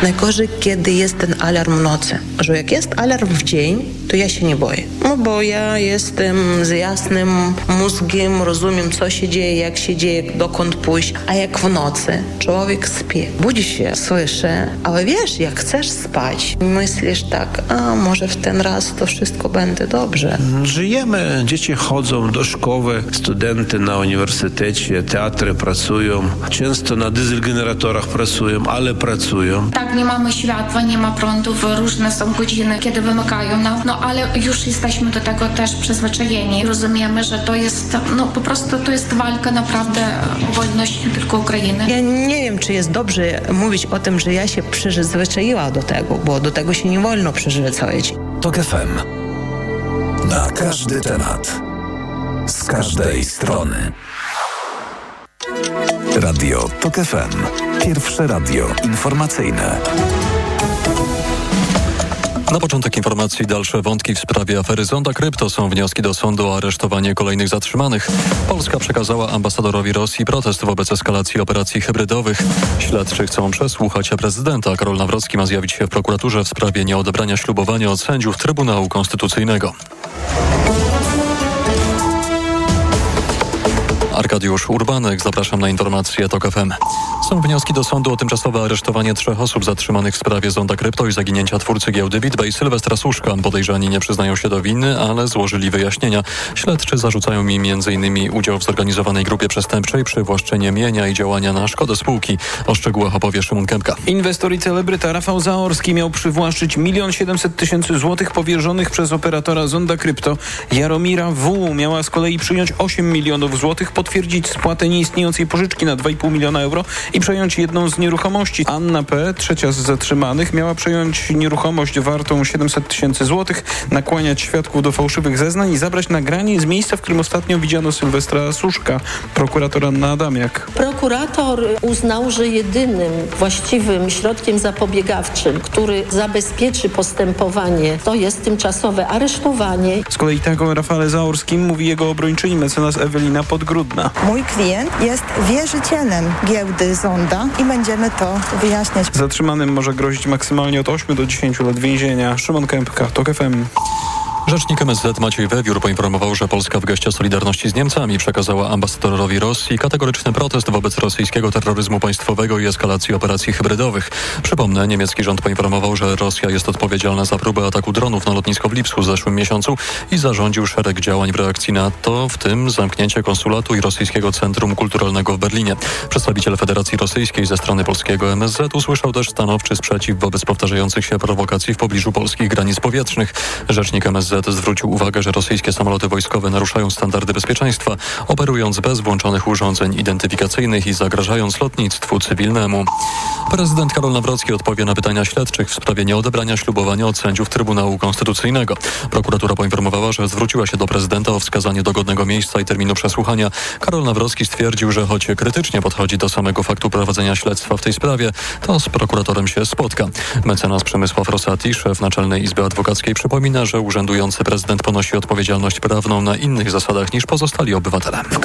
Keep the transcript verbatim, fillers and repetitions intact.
Najgorzej, kiedy jest ten alarm w nocy. Że jak jest alarm w dzień, to ja się nie boję. No bo ja jestem z jasnym mózgiem, rozumiem, co się dzieje, jak się dzieje, dokąd pójść. A jak w nocy człowiek śpi, budzi się, słyszy, ale wiesz, jak chcesz spać, myślisz tak, a może w ten raz to wszystko będzie dobrze. Żyjemy, dzieci chodzą do szkoły, studenty na uniwersytecie, teatry pracują, często na dieselgeneratorach pracują, ale pracują. Tak, nie mamy światła, nie ma prądów, różne są godziny, kiedy wymykają nam, no ale już jesteśmy do tego też przyzwyczajeni. Rozumiemy, że to jest, no po prostu to jest walka naprawdę o wolność nie tylko Ukrainy. Ja nie wiem, czy jest dobrze mówić o tym, że ja się przyzwyczaiła do tego, bo do tego się nie wolno przyzwyczaić. TOK F M. Na każdy temat. Z każdej strony. Radio TOK F M. Pierwsze radio informacyjne. Na początek informacji dalsze wątki w sprawie afery Zonda Krypto. Są wnioski do sądu o aresztowanie kolejnych zatrzymanych. Polska przekazała ambasadorowi Rosji protest wobec eskalacji operacji hybrydowych. Śledczy chcą przesłuchać prezydenta. Karol Nawrocki ma zjawić się w prokuraturze w sprawie nieodebrania ślubowania od sędziów Trybunału Konstytucyjnego. Arkadiusz Urbanek, zapraszam na informacje TOK F M. Są wnioski do sądu o tymczasowe aresztowanie trzech osób zatrzymanych w sprawie Zonda Krypto i zaginięcia twórcy giełdy BitBay Sylwestra Suszka. Podejrzani nie przyznają się do winy, ale złożyli wyjaśnienia. Śledczy zarzucają im między innymi udział w zorganizowanej grupie przestępczej, przywłaszczenie mienia i działania na szkodę spółki. O szczegółach opowie Szymon Kępka. Inwestor i celebryta Rafał Zaorski miał przywłaszczyć milion siedemset tysięcy złotych powierzonych przez operatora Zonda Krypto. Jaromira W. miała z kolei przyjąć osiem milionów złotych, potwierdzić spłatę nieistniejącej pożyczki na dwa i pół miliona euro i przejąć jedną z nieruchomości. Anna P., trzecia z zatrzymanych, miała przejąć nieruchomość wartą siedemset tysięcy złotych, nakłaniać świadków do fałszywych zeznań i zabrać nagranie z miejsca, w którym ostatnio widziano Sylwestra Suszka. Prokurator Anna Adamiak. Prokurator uznał, że jedynym właściwym środkiem zapobiegawczym, który zabezpieczy postępowanie, to jest tymczasowe aresztowanie. Z kolei tak o Rafale Zaorskim mówi jego obrończyni mecenas Ewelina Podgrudna. Mój klient jest wierzycielem giełdy Zonda i będziemy to wyjaśniać. Zatrzymanym może grozić maksymalnie od ośmiu do dziesięciu lat więzienia. Szymon Kępka, TOK F M. Rzecznik M S Z Maciej Wewiór poinformował, że Polska w geście solidarności z Niemcami przekazała ambasadorowi Rosji kategoryczny protest wobec rosyjskiego terroryzmu państwowego i eskalacji operacji hybrydowych. Przypomnę, niemiecki rząd poinformował, że Rosja jest odpowiedzialna za próbę ataku dronów na lotnisko w Lipsku w zeszłym miesiącu i zarządził szereg działań w reakcji na to, w tym zamknięcie konsulatu i rosyjskiego centrum kulturalnego w Berlinie. Przedstawiciel Federacji Rosyjskiej ze strony polskiego M S Z usłyszał też stanowczy sprzeciw wobec powtarzających się prowokacji w pobliżu polskich granic powietrznych. Rzecznik M S Z zwrócił uwagę, że rosyjskie samoloty wojskowe naruszają standardy bezpieczeństwa, operując bez włączonych urządzeń identyfikacyjnych i zagrażając lotnictwu cywilnemu. Prezydent Karol Nawrocki odpowie na pytania śledczych w sprawie nieodebrania ślubowania od sędziów Trybunału Konstytucyjnego. Prokuratura poinformowała, że zwróciła się do prezydenta o wskazanie dogodnego miejsca i terminu przesłuchania. Karol Nawrocki stwierdził, że choć krytycznie podchodzi do samego faktu prowadzenia śledztwa w tej sprawie, to z prokuratorem się spotka. Mecenas Przemysław Rosati, szef Naczelnej Izby Adwokackiej, przypomina, że urzędujący prezydent ponosi odpowiedzialność prawną na innych zasadach niż pozostali obywatele.